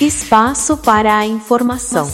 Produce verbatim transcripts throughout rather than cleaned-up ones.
Espaço para a informação.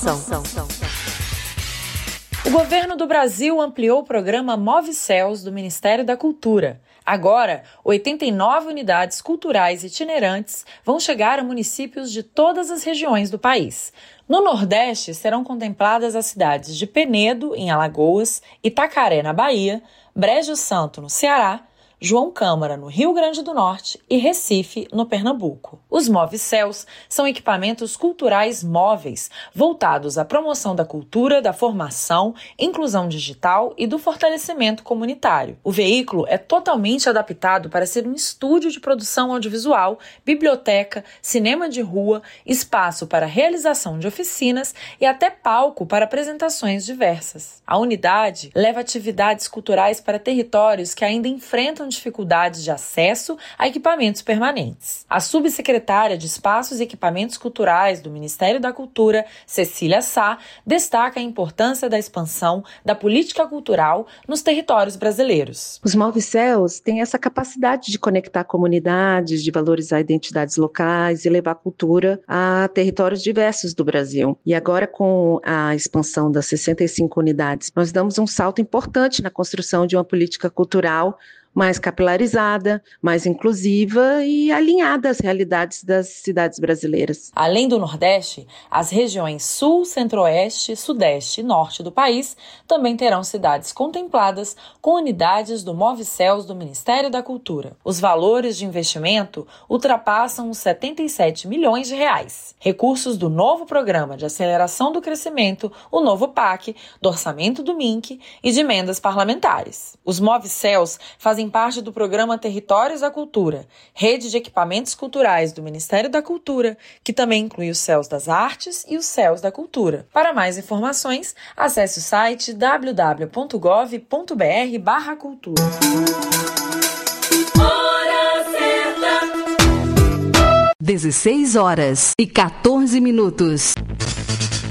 O governo do Brasil ampliou o programa MoveCels do Ministério da Cultura. Agora, oitenta e nove unidades culturais itinerantes vão chegar a municípios de todas as regiões do país. No Nordeste, serão contempladas as cidades de Penedo, em Alagoas, Itacaré, na Bahia, Brejo Santo, no Ceará, João Câmara, no Rio Grande do Norte e Recife, no Pernambuco. Os MoveCels são equipamentos culturais móveis, voltados à promoção da cultura, da formação, inclusão digital e do fortalecimento comunitário. O veículo é totalmente adaptado para ser um estúdio de produção audiovisual, biblioteca, cinema de rua, espaço para realização de oficinas e até palco para apresentações diversas. A unidade leva atividades culturais para territórios que ainda enfrentam dificuldades de acesso a equipamentos permanentes. A subsecretária de Espaços e Equipamentos Culturais do Ministério da Cultura, Cecília Sá, destaca a importância da expansão da política cultural nos territórios brasileiros. Os MoveCels têm essa capacidade de conectar comunidades, de valorizar identidades locais e levar cultura a territórios diversos do Brasil. E agora, com a expansão das sessenta e cinco unidades, nós damos um salto importante na construção de uma política cultural mais capilarizada, mais inclusiva e alinhada às realidades das cidades brasileiras. Além do Nordeste, as regiões Sul, Centro-Oeste, Sudeste e Norte do país também terão cidades contempladas com unidades do MoveCels do Ministério da Cultura. Os valores de investimento ultrapassam os setenta e sete milhões de reais. Recursos do novo Programa de Aceleração do Crescimento, o novo P A C, do Orçamento do M I N C e de emendas parlamentares. Os MoveCels fazem parte do programa Territórios da Cultura, rede de equipamentos culturais do Ministério da Cultura, que também inclui os Cels das Artes e os Cels da Cultura. Para mais informações, acesse o site w w w ponto gov ponto b r barra cultura. Hora certa. dezesseis horas e quatorze minutos.